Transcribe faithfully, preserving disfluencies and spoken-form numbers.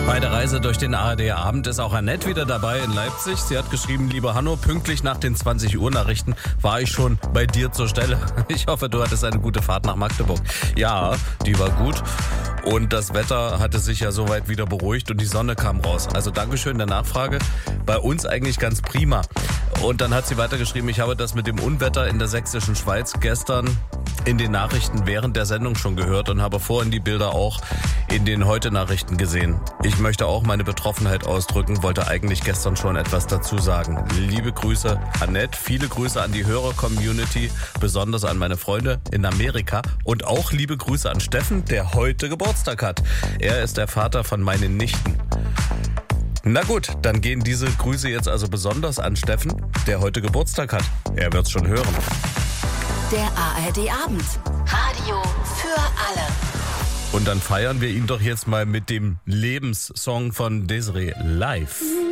Bei der Reise durch den A R D-Abend ist auch Annette wieder dabei in Leipzig. Sie hat geschrieben, lieber Hanno, pünktlich nach den zwanzig Uhr Nachrichten war ich schon bei dir zur Stelle. Ich hoffe, du hattest eine gute Fahrt nach Magdeburg. Ja, die war gut. Und das Wetter hatte sich ja soweit wieder beruhigt und die Sonne kam raus. Also Dankeschön der Nachfrage. Bei uns eigentlich ganz prima. Und dann hat sie weitergeschrieben, ich habe das mit dem Unwetter in der sächsischen Schweiz gestern in den Nachrichten während der Sendung schon gehört und habe vorhin die Bilder auch in den Heute-Nachrichten gesehen. Ich möchte auch meine Betroffenheit ausdrücken, wollte eigentlich gestern schon etwas dazu sagen. Liebe Grüße, Annette, viele Grüße an die Hörer-Community, besonders an meine Freunde in Amerika und auch liebe Grüße an Steffen, der heute Geburtstag hat. Er ist der Vater von meinen Nichten. Na gut, dann gehen diese Grüße jetzt also besonders an Steffen, der heute Geburtstag hat. Er wird's schon hören. Der A R D-Abend. Radio für alle. Und dann feiern wir ihn doch jetzt mal mit dem Lebenssong von Desiree live.